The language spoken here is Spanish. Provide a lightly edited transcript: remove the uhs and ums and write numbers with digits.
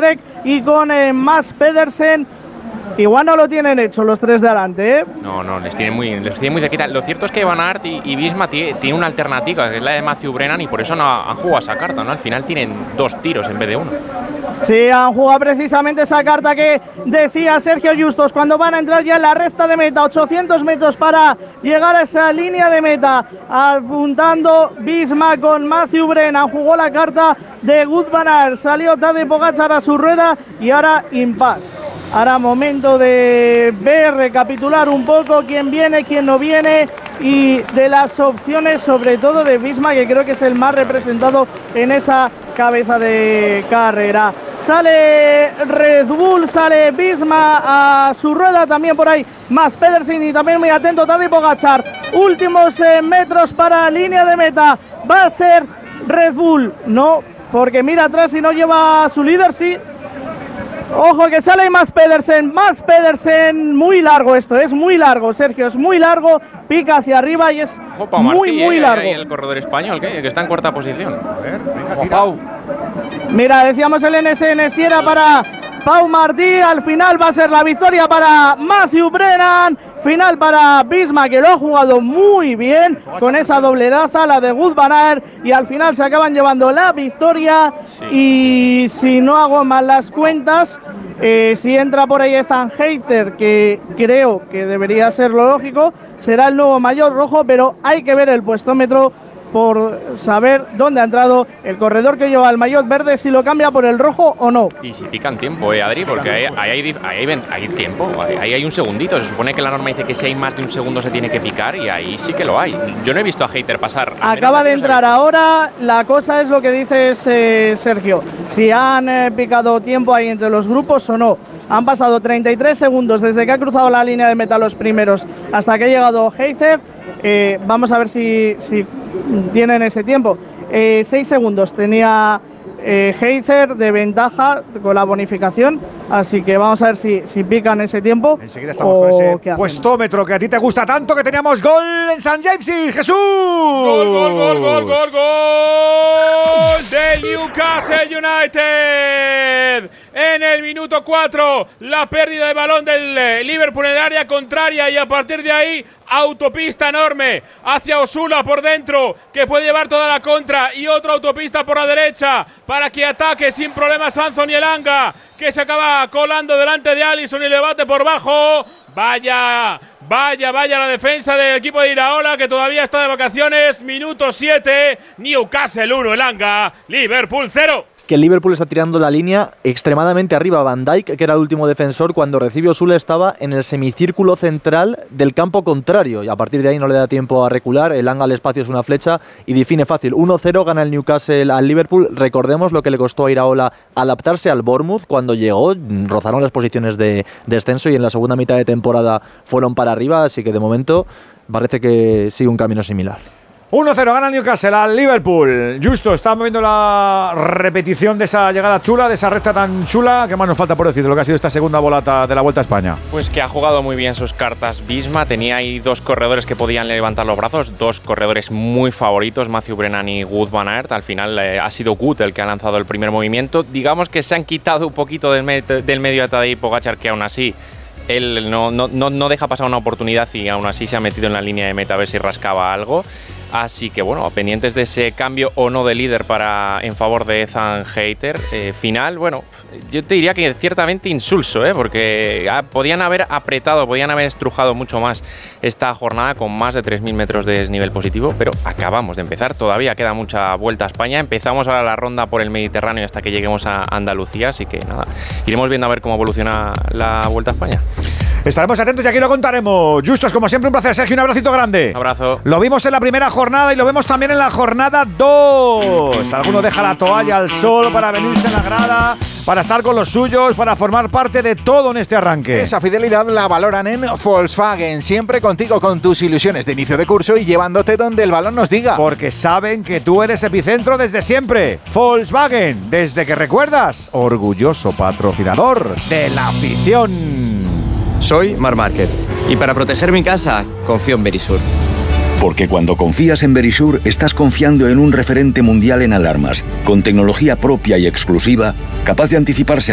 Trek y con Mads Pedersen. Igual no lo tienen hecho los tres de adelante, ¿eh? No, les tienen muy cerquita. Lo cierto es que Van Aert y Visma tienen una alternativa, que es la de Matthew Brennan, y por eso no han jugado esa carta, ¿no? Al final tienen 2 tiros en vez de 1. Sí, han jugado precisamente esa carta que decía Sergio Justos cuando van a entrar ya en la recta de meta. 800 metros para llegar a esa línea de meta. Apuntando Visma con Matthew Brennan. Jugó la carta de Wout van Aert. Salió Tadej Pogačar a su rueda y ahora impasse. Ahora momento de ver, recapitular un poco quién viene, quién no viene y de las opciones, sobre todo de Visma, que creo que es el más representado en esa cabeza de carrera. Sale Red Bull, sale Visma a su rueda, también por ahí Mads Pedersen y también muy atento Tadej Pogačar. Últimos metros para línea de meta. Va a ser Red Bull, no, porque mira atrás y no lleva a su líder, sí. Ojo que sale Mads Pedersen, muy largo esto, es muy largo, Sergio, es muy largo, pica hacia arriba y es muy largo. El corredor español, que está en cuarta posición. A ver, venga, Pau. Mira, decíamos el NSN si era para Pau Martí, al final va a ser la victoria para Matthew Brennan, final para Visma, que lo ha jugado muy bien con esa doble laza, la de Wout van Aert, y al final se acaban llevando la victoria. Sí. Y si no hago mal las cuentas, si entra por ahí Ethan Heizer, que creo que debería ser lo lógico, será el nuevo maillot rojo, pero hay que ver el puestómetro por saber dónde ha entrado el corredor que lleva el maillot verde, si lo cambia por el rojo o no. Y si pican tiempo, Adri, porque ahí hay tiempo, ahí hay un segundito. Se supone que la norma dice que si hay más de un segundo se tiene que picar y ahí sí que lo hay. Yo no he visto a Heizer pasar. Acaba de entrar ahora, la cosa es lo que dices, Sergio, si han picado tiempo ahí entre los grupos o no. Han pasado 33 segundos desde que ha cruzado la línea de meta los primeros hasta que ha llegado Heizer. Vamos a ver si tienen ese tiempo. 6 segundos tenía Heizer de ventaja con la bonificación, así que vamos a ver si pican ese tiempo. Enseguida estamos con ese puestómetro que a ti te gusta tanto, que teníamos gol en St. James's. ¡Jesús! ¡Gol del Newcastle United! En el minuto 4, la pérdida de balón del Liverpool en el área contraria, y a partir de ahí, autopista enorme hacia Osula por dentro, que puede llevar toda la contra, y otra autopista por la derecha para que ataque sin problemas Anthony Elanga, que se acaba colando delante de Alisson y le bate por bajo. Vaya la defensa del equipo de Iraola, que todavía está de vacaciones. Minuto 7, Newcastle 1, Elanga, Liverpool 0. Es que el Liverpool está tirando la línea extremadamente arriba. Van Dijk, que era el último defensor, cuando recibió Osula estaba en el semicírculo central del campo contrario, y a partir de ahí no le da tiempo a recular. Elanga al espacio es una flecha y define fácil. 1-0 gana el Newcastle al Liverpool. Recordemos lo que le costó a Iraola adaptarse al Bournemouth cuando llegó. Rozaron las posiciones de descenso y en la segunda mitad de temporada fueron para arriba, así que de momento parece que sigue un camino similar. 1-0 gana el Newcastle al Liverpool. Justo, estamos viendo la repetición de esa llegada chula, de esa recta tan chula. ¿Qué más nos falta por decir de lo que ha sido esta segunda volata de la Vuelta a España? Pues que ha jugado muy bien sus cartas Visma. Tenía ahí 2 corredores que podían levantar los brazos, 2 corredores muy favoritos, Matthew Brennan y Wout van Aert. Al final ha sido Wout el que ha lanzado el primer movimiento. Digamos que se han quitado un poquito del medio a Tadej Pogačar, que aún así él no deja pasar una oportunidad, y aún así se ha metido en la línea de meta a ver si rascaba algo. Así que bueno, pendientes de ese cambio o no de líder en favor de Ethan Heizer. Final, bueno, yo te diría que ciertamente insulso, porque podían haber apretado, podían haber estrujado mucho más esta jornada con más de 3.000 metros de desnivel positivo, pero acabamos de empezar, todavía queda mucha Vuelta a España. Empezamos ahora la ronda por el Mediterráneo hasta que lleguemos a Andalucía, así que nada, iremos viendo a ver cómo evoluciona la Vuelta a España. Estaremos atentos y aquí lo contaremos. Justos, como siempre, un placer. Sergio, un abracito grande. Un abrazo. Lo vimos en la primera jornada y lo vemos también en la jornada 2. Alguno deja la toalla al sol para venirse a la grada, para estar con los suyos, para formar parte de todo en este arranque. Esa fidelidad la valoran en Volkswagen, siempre contigo con tus ilusiones de inicio de curso y llevándote donde el balón nos diga. Porque saben que tú eres epicentro desde siempre. Volkswagen, desde que recuerdas, orgulloso patrocinador de la afición. Soy Marc Márquez y para proteger mi casa confío en Verisur. Porque cuando confías en Verisur estás confiando en un referente mundial en alarmas, con tecnología propia y exclusiva, capaz de anticiparse